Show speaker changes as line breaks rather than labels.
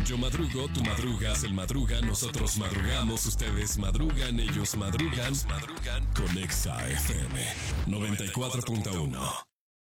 Yo madrugo, tú madrugas, él madruga, nosotros madrugamos, ustedes madrugan, ellos madrugan con Exa FM 94.1.